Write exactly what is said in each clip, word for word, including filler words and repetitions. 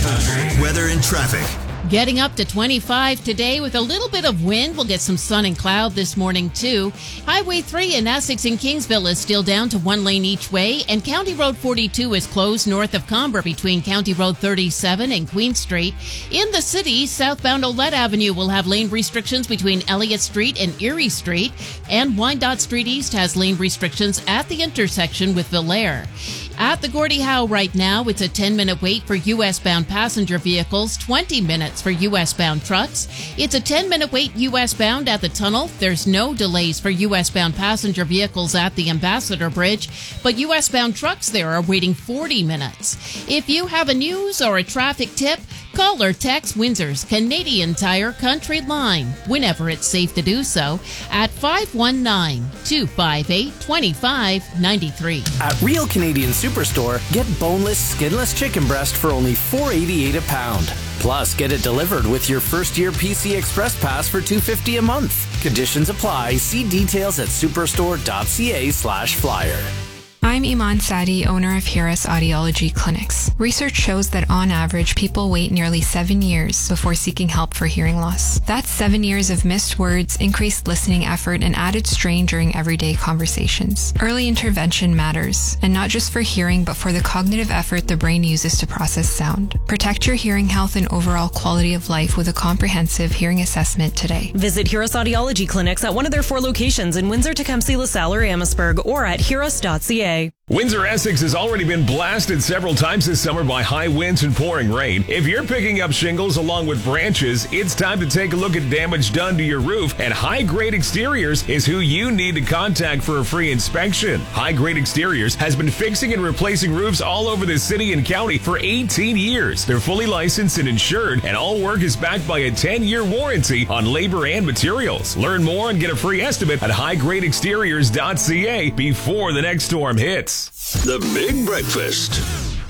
country, weather and traffic. Getting up to twenty-five today with a little bit of wind. We'll get some sun and cloud this morning, too. Highway three in Essex and Kingsville is still down to one lane each way, and County Road forty-two is closed north of Comber between County Road thirty-seven and Queen Street. In the city, southbound Olette Avenue will have lane restrictions between Elliott Street and Erie Street, and Wyandotte Street East has lane restrictions at the intersection with Villaire. At the Gordie Howe right now, it's a ten-minute wait for U S-bound passenger vehicles, twenty minutes for U S-bound trucks. It's a ten-minute wait U S-bound at the tunnel. There's no delays for U S-bound passenger vehicles at the Ambassador Bridge, but U S-bound trucks there are waiting forty minutes. If you have a news or a traffic tip, call or text Windsor's Canadian Tire Country Line, whenever it's safe to do so, at five one nine, two five eight, two five nine three. At Real Canadian Superstore, get boneless, skinless chicken breast for only four dollars and eighty-eight cents a pound. Plus, get it delivered with your first-year P C Express Pass for two dollars and fifty cents a month. Conditions apply. See details at superstore.ca slash flyer. I'm Iman Sadi, owner of Hiras Audiology Clinics. Research shows that on average, people wait nearly seven years before seeking help for hearing loss. That's seven years of missed words, increased listening effort, and added strain during everyday conversations. Early intervention matters, and not just for hearing, but for the cognitive effort the brain uses to process sound. Protect your hearing health and overall quality of life with a comprehensive hearing assessment today. Visit Hiras Audiology Clinics at one of their four locations in Windsor, Tecumseh, LaSalle, or Amherstburg, or at hiras dot c a. Windsor, Essex has already been blasted several times this summer by high winds and pouring rain. If you're picking up shingles along with branches, it's time to take a look at damage done to your roof, and High Grade Exteriors is who you need to contact for a free inspection. High Grade Exteriors has been fixing and replacing roofs all over the city and county for eighteen years. They're fully licensed and insured, and all work is backed by a ten-year warranty on labor and materials. Learn more and get a free estimate at high grade exteriors dot c a before the next storm hits. The Big Breakfast.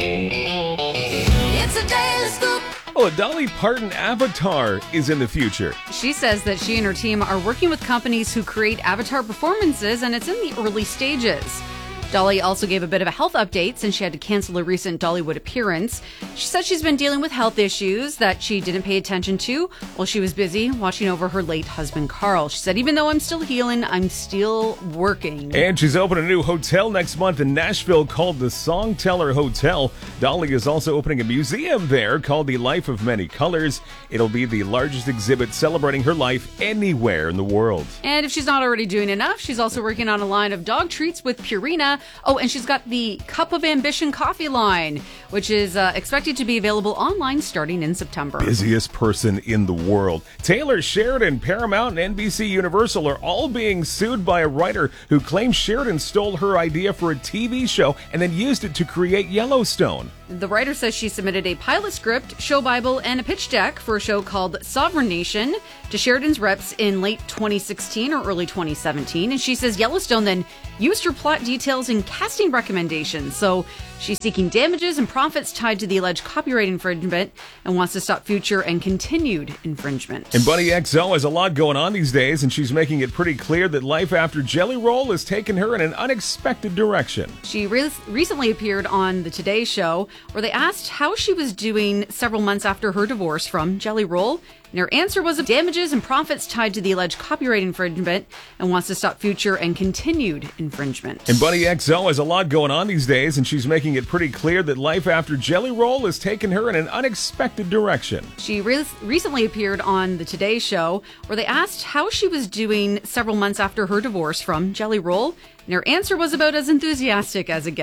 It's a daily scoop. Oh, a Dolly Parton avatar is in the future. She says that she and her team are working with companies who create avatar performances, and it's in the early stages. Dolly also gave a bit of a health update since she had to cancel a recent Dollywood appearance. She said she's been dealing with health issues that she didn't pay attention to while she was busy watching over her late husband, Carl. She said, even though I'm still healing, I'm still working. And she's opening a new hotel next month in Nashville called the Songteller Hotel. Dolly is also opening a museum there called The Life of Many Colors. It'll be the largest exhibit celebrating her life anywhere in the world. And if she's not already doing enough, she's also working on a line of dog treats with Purina. Oh, and she's got the Cup of Ambition coffee line, which is uh, expected to be available online starting in September. Busiest person in the world. Taylor Sheridan, Paramount, and N B C Universal are all being sued by a writer who claims Sheridan stole her idea for a T V show and then used it to create Yellowstone. The writer says she submitted a pilot script, show bible, and a pitch deck for a show called Sovereign Nation to Sheridan's reps in late twenty sixteen or early twenty seventeen. And she says Yellowstone then used her plot details and casting recommendations. So she's seeking damages and profits tied to the alleged copyright infringement and wants to stop future and continued infringement. And Bunny X O has a lot going on these days, and she's making it pretty clear that life after Jelly Roll has taken her in an unexpected direction. She re- recently appeared on The Today Show, where they asked how she was doing several months after her divorce from Jelly Roll. And her answer was damages and profits tied to the alleged copyright infringement and wants to stop future and continued infringement. And Bunny X O has a lot going on these days, and she's making it pretty clear that life after Jelly Roll has taken her in an unexpected direction. She re- recently appeared on The Today Show, where they asked how she was doing several months after her divorce from Jelly Roll. And her answer was about as enthusiastic as it gets.